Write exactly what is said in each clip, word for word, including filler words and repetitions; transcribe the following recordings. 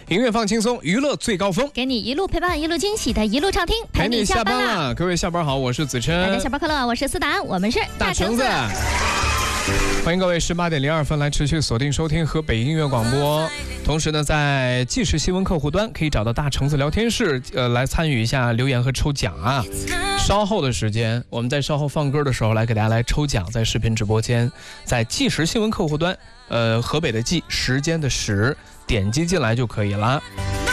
音乐放轻松，娱乐最高峰， 给你一路陪伴，一路惊喜的一路畅听， 陪你下班了。各位下班好，我是子琛。 大家下班快乐，我是思达，我们是大橙子。欢迎各位十八点零二分来持续锁定收听河北音乐广播。同时呢，在即时新闻客户端可以找到大橙子聊天室，呃，来参与一下留言和抽奖啊。稍后的时间，我们在稍后放歌的时候来给大家来抽奖，在视频直播间，在即时新闻客户端，呃，河北的即，时间的时，点击进来就可以了。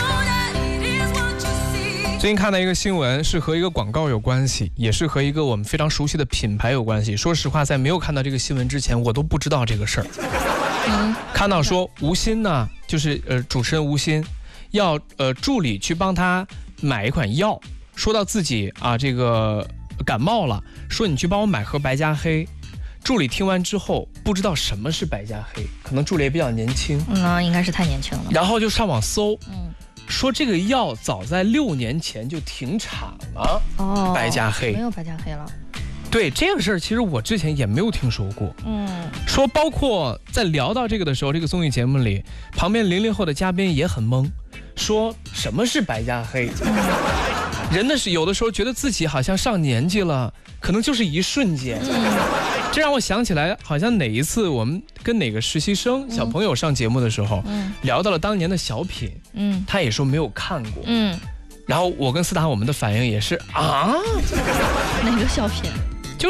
最近看到一个新闻，是和一个广告有关系，也是和一个我们非常熟悉的品牌有关系。说实话，在没有看到这个新闻之前，我都不知道这个事儿。嗯，看到说吴昕呢，就是呃主持人吴昕，要呃助理去帮他买一款药，说到自己啊这个感冒了，说你去帮我买盒白加黑。助理听完之后不知道什么是白加黑，可能助理也比较年轻， 嗯，应该是太年轻了。 然后就上网搜， 嗯。 说这个药早在六年前就停产了，哦，白加黑没有白加黑了。 对这个事儿，其实我之前也没有听说过。 嗯， 说包括在聊到这个的时候，这个综艺节目里，旁边零零后的嘉宾也很懵，说什么是白加黑？嗯、人的是有的时候觉得自己好像上年纪了，可能就是一瞬间。嗯。这让我想起来，好像哪一次我们跟哪个实习生、嗯、小朋友上节目的时候，嗯、聊到了当年的小品，嗯，他也说没有看过，嗯，然后我跟思达我们的反应也是啊， 哪个小品？ 就是，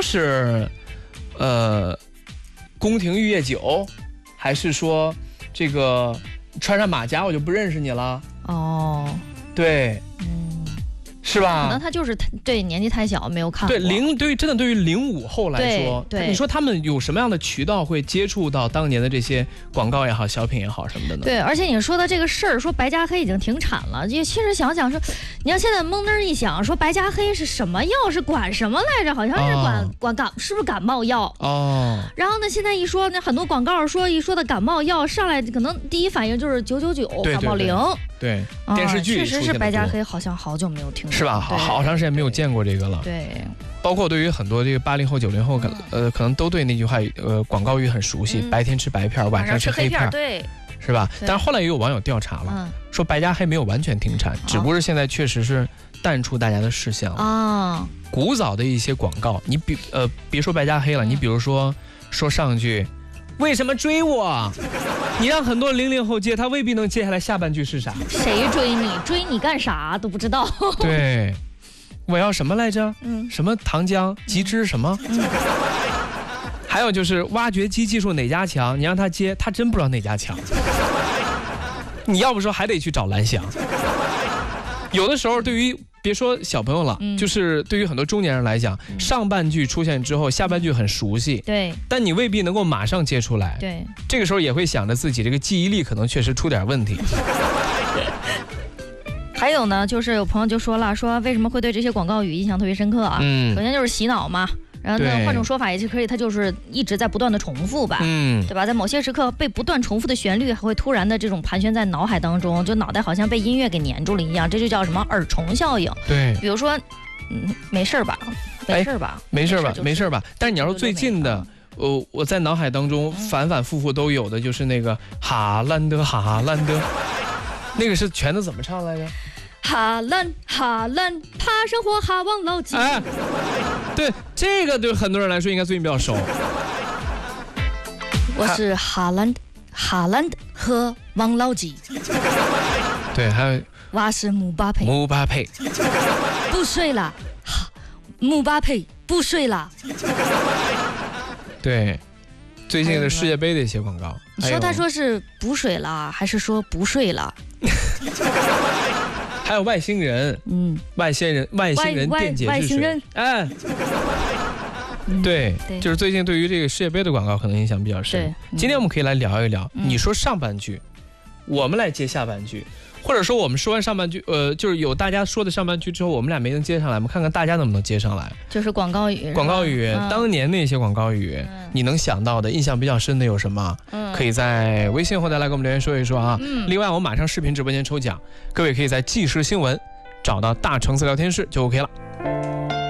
呃，宫廷玉液酒，还是说这个穿上马甲我就不认识你了？哦，对。是吧？ 可能他就是对年纪太小没有看过。 对零对于真的对于零五后来说， 对，对你说他们有什么样的渠道会接触到当年的这些广告也好、小品也好什么的呢？ 对，而且你说的这个事儿，说白加黑已经停产了，就其实想想说，你要现在蒙登一想，说白加黑是什么药，是管什么来着？好像是管、哦、管感，是不是感冒药？哦。然后呢，现在一说，那很多广告说一说的感冒药上来，可能第一反应就是九九九感冒灵。 对，对电视剧、 啊、确实是白加黑，好像好久没有听过， 是吧？好好长时间没有见过这个了。 对， 包括对于很多这个八零后、九零后，呃，可能都对那句话，呃，广告语很熟悉。嗯、白天吃白片，晚上吃黑片， 对， 是吧？但是后来也有网友调查了，嗯、说白加黑没有完全停产，只不过是现在确实是淡出大家的视线了。啊，古早的一些广告，你比呃别说白加黑了，嗯、你比如说说上句。为什么追我？你让很多零零后接，他未必能接下来下半句是啥。 谁追你？追你干啥都不知道。 对，我要什么来着？嗯，什么糖浆、鸡汁什么？嗯。还有就是挖掘机技术哪家强？你让他接，他真不知道哪家强。你要不说还得去找蓝翔。有的时候对于。别说小朋友了，嗯、就是对于很多中年人来讲，嗯、上半句出现之后，下半句很熟悉， 对， 但你未必能够马上接出来， 对， 这个时候也会想着自己这个记忆力可能确实出点问题。 还有呢，就是有朋友就说了，说为什么会对这些广告语印象特别深刻啊？嗯，首先就是洗脑嘛。然后呢，换种说法也是可以，它就是一直在不断的重复吧，嗯，对吧？在某些时刻被不断重复的旋律，还会突然的这种盘旋在脑海当中，就脑袋好像被音乐给粘住了一样，这就叫什么耳虫效应。 对， 比如说，嗯，没事吧？没事吧？ 没事吧？没事吧？但是你要说最近的，呃，我在脑海当中反反复复都有的就是那个哈兰德哈兰德，那个是全都怎么唱来着？ 哈兰哈兰，怕生活哈王老吉。哎， 对，这个对很多人来说应该最近比较熟。 我是哈兰哈兰和王老吉。 对，还有我是姆巴佩。 姆巴佩， 不睡了，姆巴佩不睡了。 对，最近的世界杯的一些广告。 你说他说是补水了，还是说不睡了？ 还有外星人，嗯，外星人，外星人电解质水，哎，对，对，就是最近对于这个世界杯的广告可能印象比较深。嗯、今天我们可以来聊一聊，嗯、你说上半句，我们来接下半句，或者说我们说完上半句，呃，就是有大家说的上半句之后，我们俩没能接上来，我们看看大家能不能接上来。 就是广告语， 广告语，嗯、当年那些广告语，嗯、你能想到的、印象比较深的有什么？嗯、可以在微信后台来给我们留言说一说啊。嗯、另外，我马上视频直播间抽奖，各位可以在即时新闻找到大橙子聊天室就 OK 了。